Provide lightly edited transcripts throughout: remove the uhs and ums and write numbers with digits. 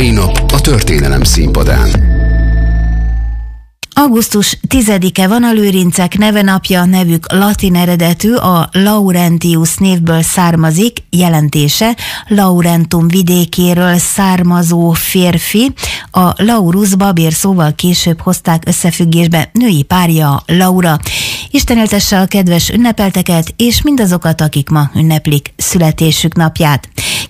mai nap a történelem színpadán. Augusztus 10-e van, a lőrincek nevenapja, nevük latin eredetű, a Laurentius névből származik, jelentése Laurentum vidékéről származó férfi. A Laurus babérszóval később hozták összefüggésbe, női párja Laura. Isten éltesse a kedves ünnepelteket, és mindazokat, akik ma ünneplik születésük napját.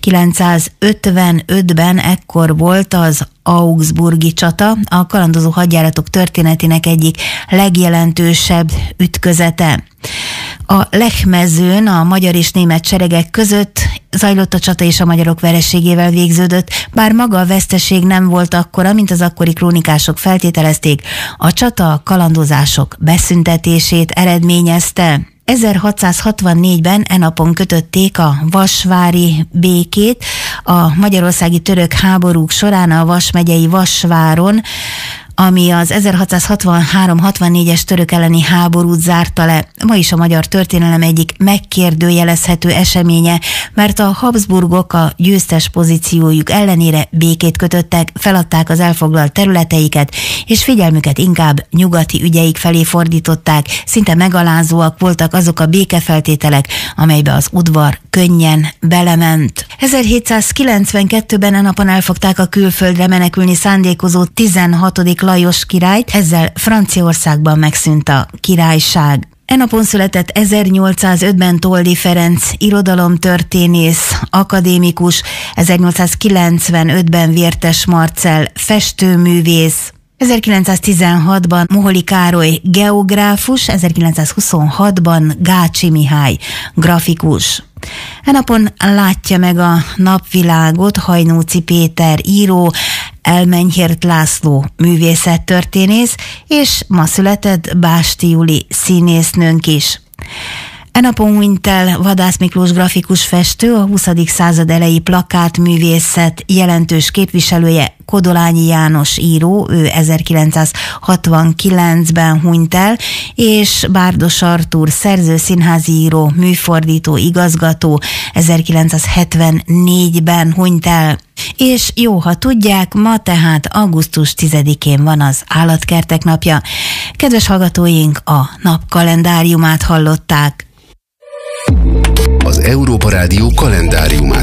955-ben ekkor volt az augsburgi csata, a kalandozó hadjáratok történetének egyik legjelentősebb ütközete. A Lech-mezőn a magyar és német seregek között zajlott a csata, és a magyarok vereségével végződött, bár maga a veszteség nem volt akkora, mint az akkori krónikások feltételezték. A csata a kalandozások beszüntetését eredményezte. 1664-ben napon kötötték a vasvári békét. A magyarországi török háborúk során a Vas megyei Vasváron, ami az 1663-64-es török elleni háborút zárta le. Ma is a magyar történelem egyik megkérdőjelezhető eseménye, mert a Habsburgok a győztes pozíciójuk ellenére békét kötöttek, feladták az elfoglalt területeiket, és figyelmüket inkább nyugati ügyeik felé fordították. Szinte megalázóak voltak azok a békefeltételek, amelybe az udvar könnyen belement. 1792-ben a napon elfogták a külföldre menekülni szándékozó 16. Lajos királyt, ezzel Franciaországban megszűnt a királyság. Napon született 1805-ben Toldy Ferenc irodalomtörténész, akadémikus, 1895-ben Vértes Marcell festőművész, 1916-ban Moholi Károly geográfus, 1926-ban Gácsi Mihály grafikus. Napon látja meg a napvilágot Hajnóci Péter író, Elmenyhért László művészettörténész, és ma született Básti Juli színésznőnk is. Napon hunyt el Vadász Miklós grafikus festő, a 20. század elejé plakátművészet jelentős képviselője, Kodolányi János író, ő 1969-ben hunyt el, és Bárdos Artúr szerző, színházi író, műfordító, igazgató 1974-ben hunyt el. És jó, ha tudják, ma tehát augusztus 10-én van az Állatkertek napja. Kedves hallgatóink, a napkalendáriumát hallották. Az Európa Rádió kalendáriumát